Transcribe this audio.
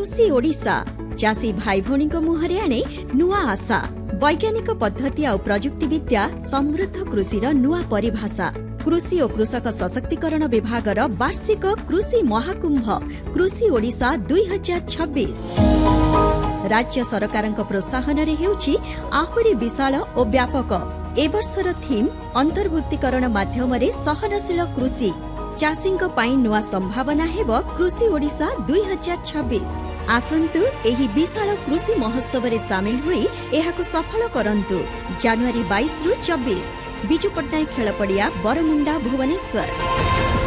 कृषि ओडिशा चाषी भाई भौणी मुहरे आने नुआ आशा वैज्ञानिक पद्धति आ प्रजुक्ति विद्या समृद्ध कृषिर नुआ परिभाषा कृषि और कृषक सशक्तिकरण विभागर वार्षिक कृषि महाकुंभ कृषि ओडिशा 2026 राज्य सरकारक प्रोत्साहन रे हेउछि आहुरी विशाल और व्यापक ए वर्षर थीम अंतर्भुक्तिकरण माध्यम सहनशील कृषि चाषींक पाई नुआ संभावना हेब कृषि ओडिशा 2026 आसंतु एही विशाल कृषि महोत्सव रे सामिल होई एहाको सफल करंतु जनवरी 22 रु 24 बिजु पट्टनायक खेल पड़िया बरमुंडा भुवनेश्वर।